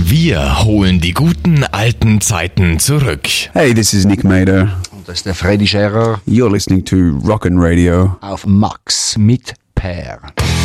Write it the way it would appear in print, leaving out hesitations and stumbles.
Wir holen die guten alten Zeiten zurück. Hey, this is Nick Mader. Und das ist der Freddy Scherer. You're listening to Rockin' Radio Auf Max mit Per.